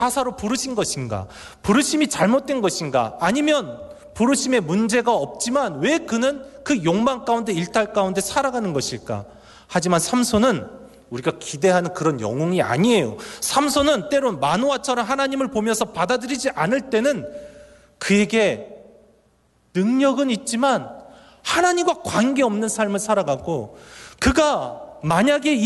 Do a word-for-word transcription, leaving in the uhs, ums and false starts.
가사로 부르신 것인가? 부르심이 잘못된 것인가? 아니면 부르심에 문제가 없지만 왜 그는 그 욕망 가운데 일탈 가운데 살아가는 것일까? 하지만 삼손은 우리가 기대하는 그런 영웅이 아니에요. 삼손은 때론 마노아처럼 하나님을 보면서 받아들이지 않을 때는 그에게 능력은 있지만 하나님과 관계없는 삶을 살아가고, 그가 만약에